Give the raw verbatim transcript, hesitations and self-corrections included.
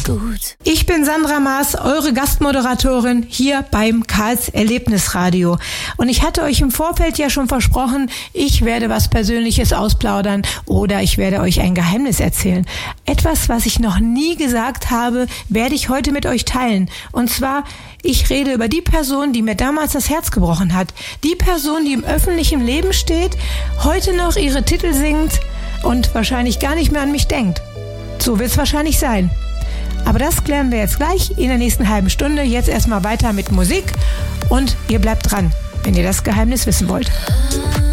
gut. Ich bin Sandra Maas, eure Gastmoderatorin hier beim Karls Erlebnisradio. Und ich hatte euch im Vorfeld ja schon versprochen, ich werde was Persönliches ausplaudern oder ich werde euch ein Geheimnis erzählen. Etwas, was ich noch nie gesagt habe, werde ich heute mit euch teilen. Und zwar, ich rede über die Person, die mir damals das Herz gebrochen hat. Die Person, die im öffentlichen Leben steht, heute noch ihre Titel singt und wahrscheinlich gar nicht mehr an mich denkt. So wird es wahrscheinlich sein. Aber das klären wir jetzt gleich in der nächsten halben Stunde. Jetzt erstmal weiter mit Musik und ihr bleibt dran, wenn ihr das Geheimnis wissen wollt.